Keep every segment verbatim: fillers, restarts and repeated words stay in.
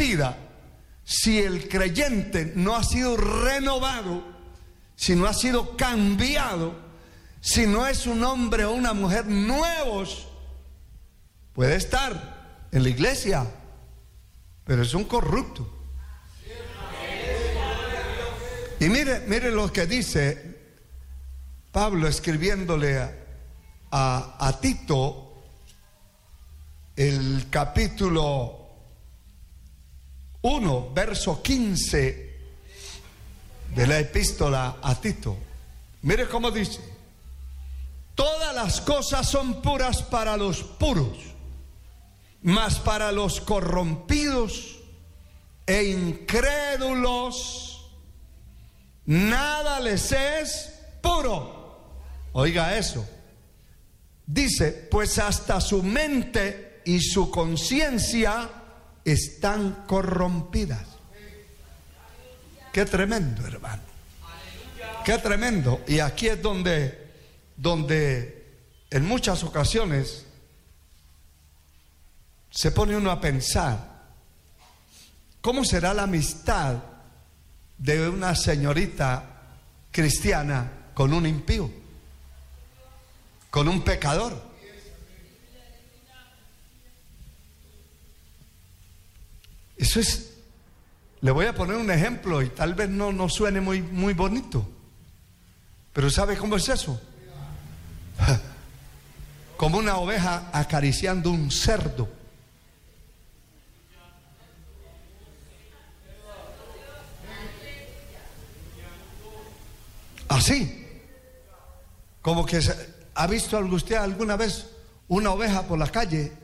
corrompida si el creyente no ha sido renovado, si no ha sido cambiado, si no es un hombre o una mujer nuevos. Puede estar en la iglesia, pero es un corrupto. Y mire, mire lo que dice Pablo escribiéndole a, a, a Tito, el capítulo uno, verso quince de la epístola a Tito. Mire cómo dice: todas las cosas son puras para los puros, mas para los corrompidos e incrédulos nada les es puro. Oiga eso. Dice, pues hasta su mente y su conciencia están corrompidas. Qué tremendo, hermano. Qué tremendo. Y aquí es donde, donde en muchas ocasiones se pone uno a pensar, ¿cómo será la amistad de una señorita cristiana con un impío, con un pecador? Eso es, le voy a poner un ejemplo y tal vez no, no suene muy, muy bonito, pero ¿sabe cómo es eso? Como una oveja acariciando un cerdo. Así, como que se, ¿ha visto usted alguna vez una oveja por la calle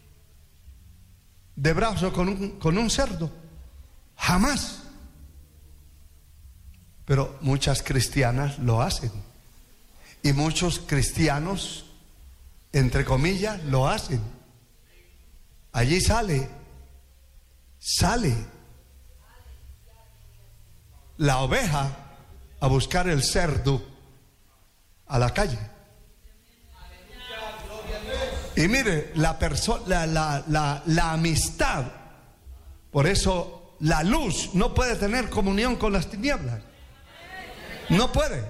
de brazo con un, con un cerdo? Jamás. Pero muchas cristianas lo hacen. Y muchos cristianos, entre comillas, lo hacen. Allí sale, sale la oveja a buscar el cerdo a la calle. Y mire, la persona, la, la, la, la amistad, por eso la luz no puede tener comunión con las tinieblas. No puede.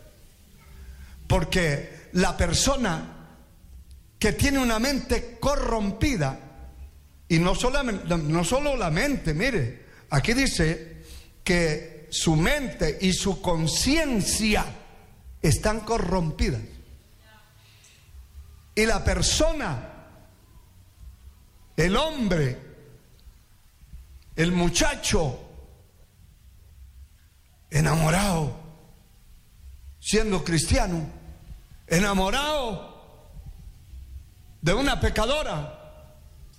Porque la persona que tiene una mente corrompida, y no solamente, no solo la mente, mire, aquí dice que su mente y su conciencia están corrompidas. Y la persona, el hombre, el muchacho enamorado, siendo cristiano, enamorado de una pecadora,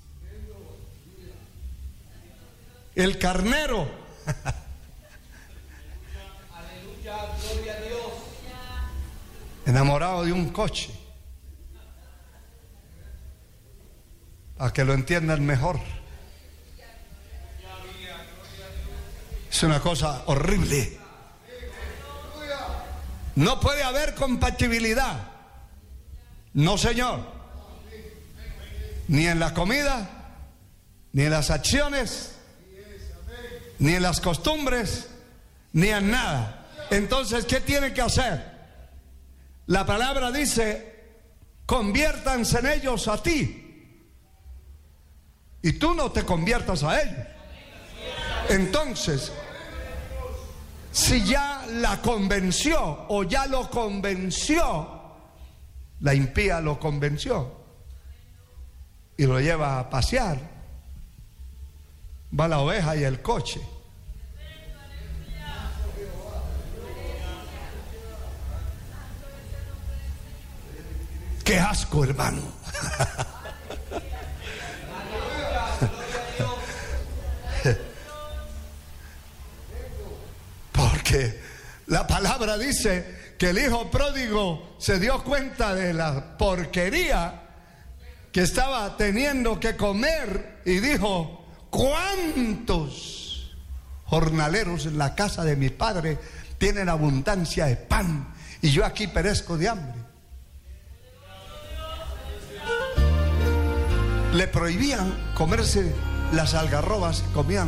el carnero, aleluya, gloria a Dios, enamorado de un coche. Para que lo entiendan mejor. Es una cosa horrible. No puede haber compatibilidad. No, señor. Ni en la comida, ni en las acciones, ni en las costumbres, ni en nada. Entonces, ¿qué tiene que hacer? La palabra dice: conviértanse en ellos a ti, y tú no te conviertas a ellos. Entonces, si ya la convenció o ya lo convenció, la impía lo convenció y lo lleva a pasear, va la oveja y el coche. ¡Qué asco, hermano! Porque la palabra dice que el hijo pródigo se dio cuenta de la porquería que estaba teniendo que comer y dijo: ¿cuántos jornaleros en la casa de mi padre tienen abundancia de pan y yo aquí perezco de hambre? Le prohibían comerse las algarrobas, comían